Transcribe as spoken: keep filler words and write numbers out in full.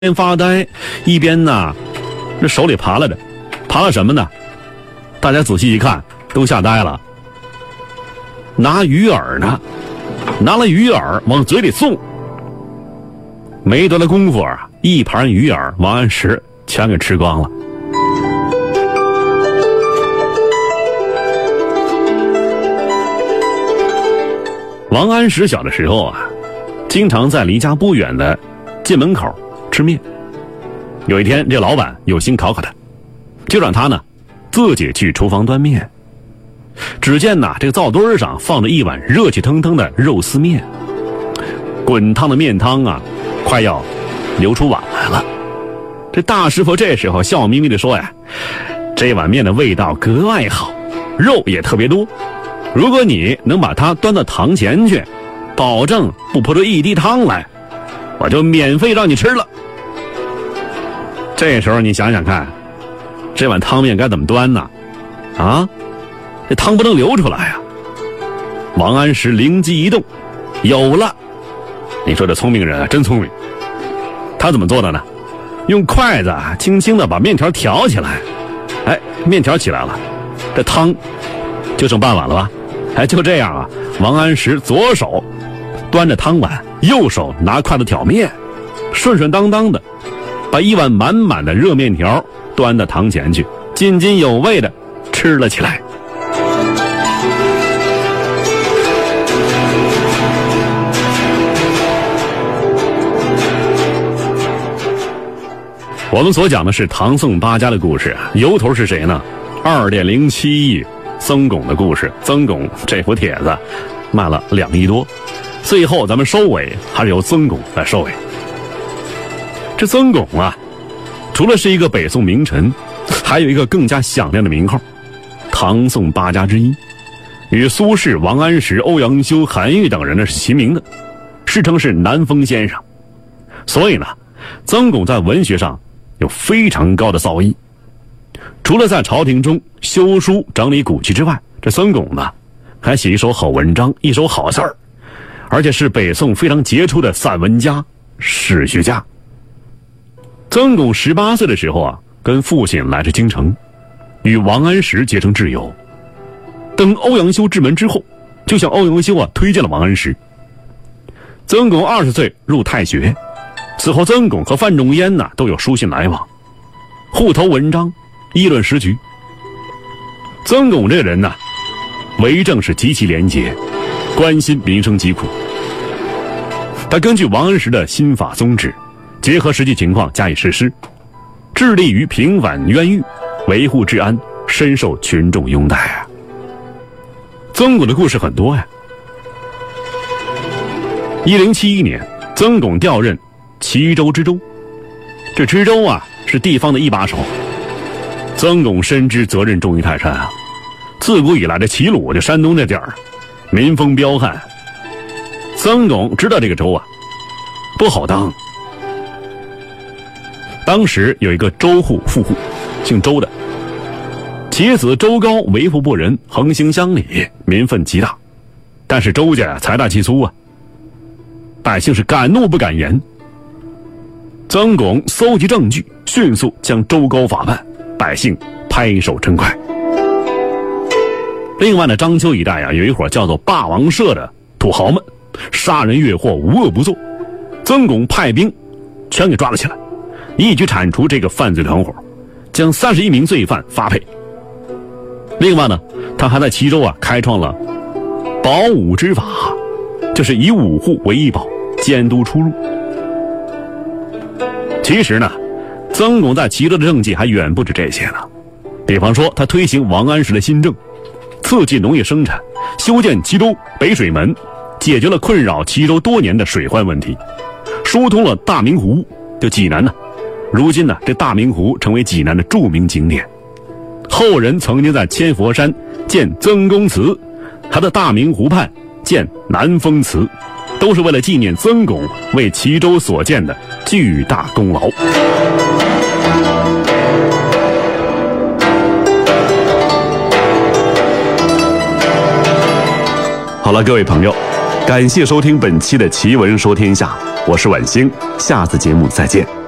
边发呆，一边呢，这手里扒拉着，扒拉什么呢？大家仔细一看，都吓呆了。拿鱼饵呢，拿了鱼饵往嘴里送。没多大功夫啊，一盘鱼饵王安石全给吃光了。王安石小的时候啊，经常在离家不远的进门口吃面。有一天，这老板有心考考他，就让他呢自己去厨房端面。只见呐，这个灶墩上放着一碗热气腾腾的肉丝面，滚烫的面汤啊，快要流出碗来了。这大师傅这时候笑眯眯地说呀：“这碗面的味道格外好，肉也特别多。如果你能把它端到堂前去，保证不泼出一滴汤来，我就免费让你吃了。”这时候你想想看，这碗汤面该怎么端呢？啊，这汤不能流出来啊！王安石灵机一动，有了！你说这聪明人啊，真聪明。他怎么做的呢？用筷子啊，轻轻地把面条挑起来。哎，面条起来了，这汤就剩半碗了吧？哎，就这样啊，王安石左手端着汤碗，右手拿筷子挑面，顺顺当当的把一碗满满的热面条端到堂前去，津津有味的吃了起来。我们所讲的是唐宋八家的故事，由头是谁呢？二点零七亿曾巩的故事。曾巩这幅帖子卖了两亿多，最后咱们收尾还是由曾巩来收尾。这曾巩啊，除了是一个北宋名臣，还有一个更加响亮的名号，唐宋八家之一，与苏轼、王安石、欧阳修、韩愈等人呢是齐名的，世称是南风先生。所以呢，曾巩在文学上有非常高的造诣。除了在朝廷中修书整理古籍之外，这曾巩呢还写一手好文章，一手好字儿，而且是北宋非常杰出的散文家、史学家。曾巩十八岁的时候啊，跟父亲来至京城，与王安石结成挚友。等欧阳修至门之后，就向欧阳修啊推荐了王安石。曾巩二十岁入太学，此后曾巩和范仲淹呢都有书信来往，互投文章，议论时局。曾巩这个人呢，为政是极其廉洁，关心民生疾苦。他根据王安石的新法宗旨，结合实际情况加以实施，致力于平反冤狱，维护治安，深受群众拥戴啊。曾巩的故事很多呀。一零七一年，曾巩调任齐州知州。这知州啊，是地方的一把手。曾巩深知责任重于泰山啊。自古以来的齐鲁，就山东这地儿，民风彪悍。曾巩知道这个州啊不好当。当时有一个周户富户，姓周的，其子周高为富不仁，横行乡里，民愤极大。但是周家财大气粗啊，百姓是敢怒不敢言。曾巩搜集证据，迅速将周高法办，百姓拍手称快。另外呢，章丘一带啊，有一伙叫做霸王社的土豪们，杀人越货，无恶不作。曾巩派兵全给抓了起来，一举铲除这个犯罪团伙，将三十一名罪犯发配。另外呢，他还在齐州啊开创了保武之法，就是以五户为一保，监督出入。其实呢，曾巩在齐州的政绩还远不止这些呢。比方说，他推行王安石的新政，刺激农业生产，修建齐州北水门，解决了困扰齐州多年的水患问题，疏通了大明湖，就济南呢。如今呢，这大明湖成为济南的著名景点。后人曾经在千佛山建曾公祠，还在大明湖畔建南风祠，都是为了纪念曾巩为齐州所建的巨大功劳。好了，各位朋友，感谢收听本期的奇闻说天下，我是晚星，下次节目再见。